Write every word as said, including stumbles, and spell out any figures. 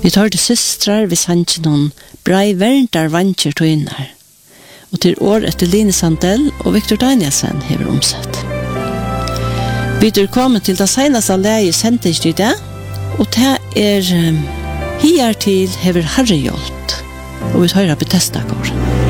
Vi tar det systrar, vi sannsjer noen brei verndar vantjer tøynar. Og til år etter Line Sandell og Victor Danielsen hever omsett. Vi er kommet til det seneste leie sendt i det, og det er um, hier til hever Harry Jolt, og vi tar det på testakår.